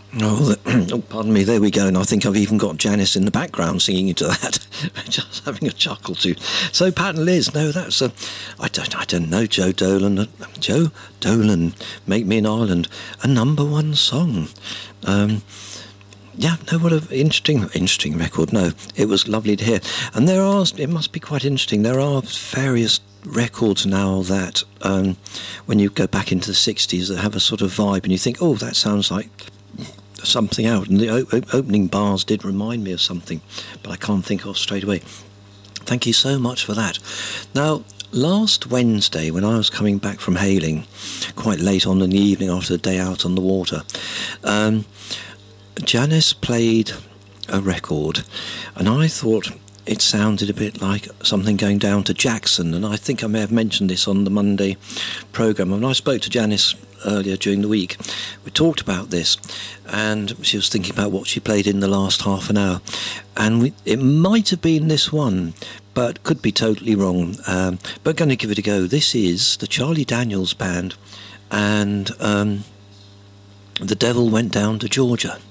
Oh, oh, pardon me, there we go. And I think I've even got Janice in the background singing into that. Just having a chuckle too. So, Pat and Liz, no, that's I don't know, Joe Dolan. Joe Dolan, Make Me an Island, a #1 song. Yeah, no, what an interesting record. No, it was lovely to hear. And it must be quite interesting, there are various records now that, when you go back into the 60s, that have a sort of vibe, and you think, oh, that sounds like something out. And the opening bars did remind me of something, but I can't think of straight away. Thank you so much for that. Now, last Wednesday, when I was coming back from Hayling, quite late on in the evening after a day out on the water, Janice played a record, and I thought it sounded a bit like something going down to Jackson, and I think I may have mentioned this on the Monday programme. When I spoke to Janice earlier during the week, we talked about this, and she was thinking about what she played in the last half an hour, and it might have been this one, but could be totally wrong, but going to give it a go. This is the Charlie Daniels Band, and The Devil Went Down to Georgia.